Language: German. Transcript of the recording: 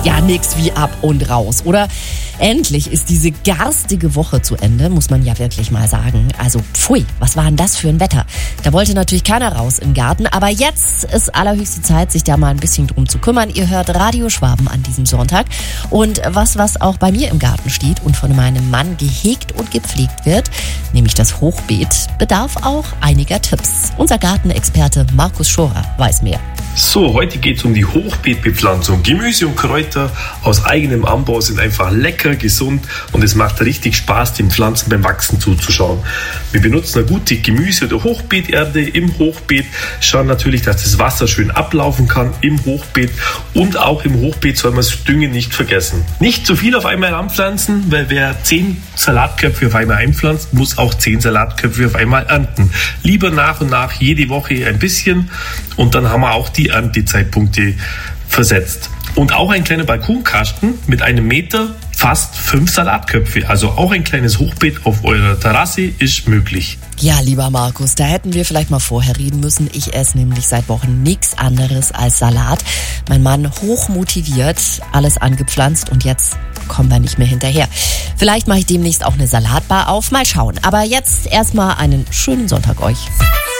Ja, nix wie ab und raus, oder? Endlich ist diese garstige Woche zu Ende, muss man ja wirklich mal sagen. Also pfui, was war denn das für ein Wetter? Da wollte natürlich keiner raus im Garten, aber jetzt ist allerhöchste Zeit, sich da mal ein bisschen drum zu kümmern. Ihr hört Radio Schwaben an diesem Sonntag. Und was auch bei mir im Garten steht und von meinem Mann gehegt und gepflegt wird, nämlich das Hochbeet, bedarf auch einiger Tipps. Unser Gartenexperte Markus Schorer weiß mehr. So, heute geht es um die Hochbeetbepflanzung. Gemüse und Kräuter aus eigenem Anbau sind einfach lecker, gesund und es macht richtig Spaß, den Pflanzen beim Wachsen zuzuschauen. Wir benutzen eine gute Gemüse- oder Hochbeeterde im Hochbeet, schauen natürlich, dass das Wasser schön ablaufen kann im Hochbeet und auch im Hochbeet soll man das Düngen nicht vergessen. Nicht zu viel auf einmal anpflanzen, weil wer 10 Salatköpfe auf einmal einpflanzt, muss auch 10 Salatköpfe auf einmal ernten. Lieber nach und nach jede Woche ein bisschen und dann haben wir auch die Erntezeitpunkte versetzt. Und auch ein kleiner Balkonkasten mit einem Meter, fast 5 Salatköpfe. Also auch ein kleines Hochbeet auf eurer Terrasse ist möglich. Ja, lieber Markus, da hätten wir vielleicht mal vorher reden müssen. Ich esse nämlich seit Wochen nichts anderes als Salat. Mein Mann hoch motiviert, alles angepflanzt und jetzt kommen wir nicht mehr hinterher. Vielleicht mache ich demnächst auch eine Salatbar auf, mal schauen. Aber jetzt erstmal einen schönen Sonntag euch.